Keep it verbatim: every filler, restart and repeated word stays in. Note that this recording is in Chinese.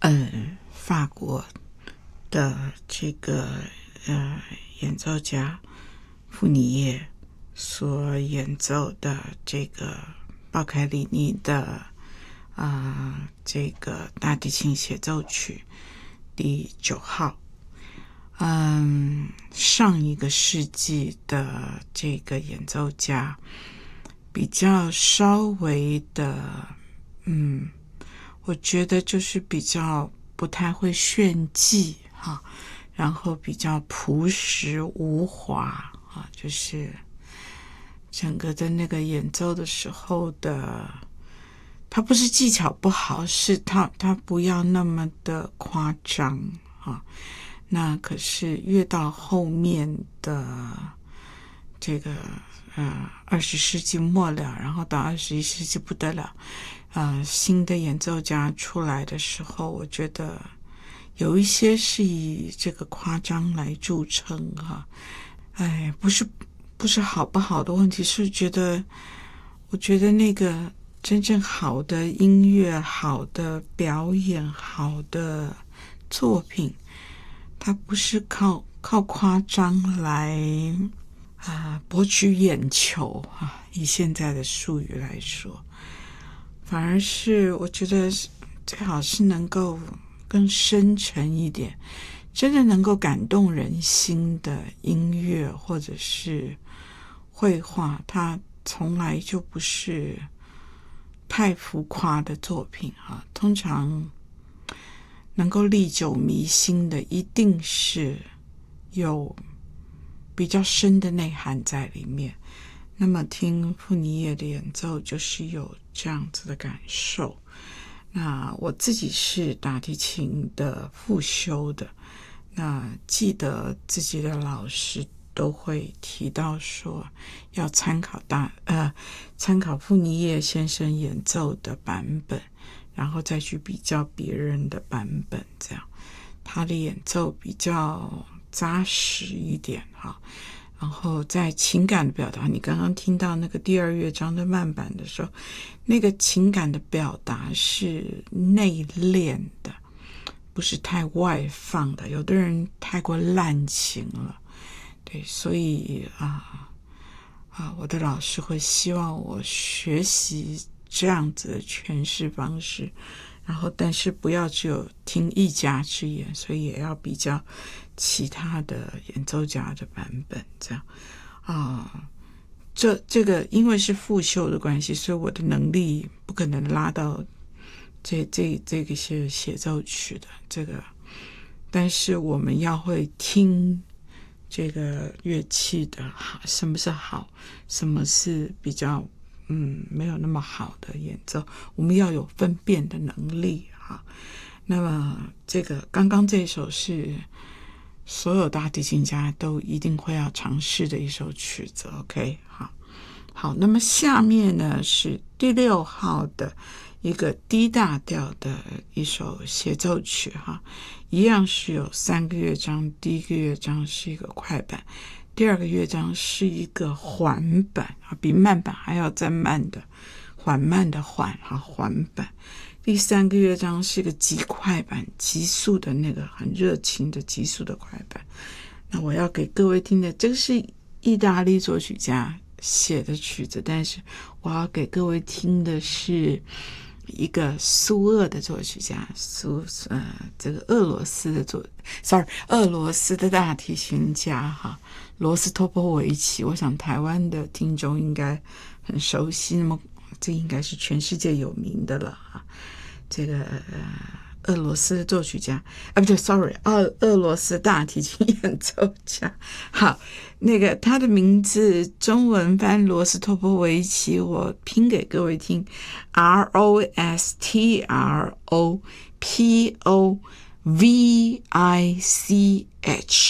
呃法国的这个呃演奏家傅尼叶所演奏的这个鲍凯里尼的啊、呃、这个大提琴协奏曲第九号。嗯，上一个世纪的这个演奏家比较稍微的，嗯，我觉得就是比较不太会炫技哈，然后比较朴实无华啊，就是整个的那个演奏的时候的，他不是技巧不好，是他他不要那么的夸张啊。那可是越到后面的这个呃二十世纪末了，然后到二十一世纪不得了，呃新的演奏家出来的时候，我觉得有一些是以这个夸张来著称哈、啊。哎，不是不是好不好的问题，是觉得我觉得那个真正好的音乐、好的表演、好的作品，它不是靠靠夸张来啊博取眼球啊，以现在的术语来说，反而是我觉得最好是能够更深沉一点，真的能够感动人心的音乐或者是绘画，它从来就不是太浮夸的作品啊，通常能够历久弥新的一定是有比较深的内涵在里面。那么听傅尼叶的演奏就是有这样子的感受。那我自己是大提琴的复修的，那记得自己的老师都会提到说要参考大呃参考傅尼叶先生演奏的版本，然后再去比较别人的版本，这样他的演奏比较扎实一点哈。然后在情感的表达，你刚刚听到那个第二乐章的慢板的时候，那个情感的表达是内敛的，不是太外放的。有的人太过滥情了，对，所以啊啊，我的老师会希望我学习这样子的诠释方式，然后但是不要只有听一家之言，所以也要比较其他的演奏家的版本，这样啊。这这个因为是复修的关系，所以我的能力不可能拉到这这这个是协奏曲的这个，但是我们要会听这个乐器的好，什么是好，什么是比较嗯没有那么好的演奏，我们要有分辨的能力哈。那么这个刚刚这一首是所有大提琴家都一定会要尝试的一首曲子 ，OK， 好，好，那么下面呢是第六号的一个 D 大调的一首协奏曲哈，一样是有三个乐章，第一个乐章是一个快板，第二个乐章是一个缓板啊，比慢板还要再慢的缓慢的缓哈缓板。第三个乐章是一个极快板，急速的那个很热情的急速的快板。那我要给各位听的，这个是意大利作曲家写的曲子，但是我要给各位听的是一个苏俄的作曲家，苏呃这个俄罗斯的作 ，sorry， 俄罗斯的大提琴家哈，罗斯托波维奇。我想台湾的听众应该很熟悉，那么这应该是全世界有名的了哈。这个呃俄罗斯的作曲家啊，不对 ，sorry， 俄俄罗斯大提琴演奏家。好，那个他的名字中文翻罗斯托波维奇，我拼给各位听 ：R O S T R O P O V I C H。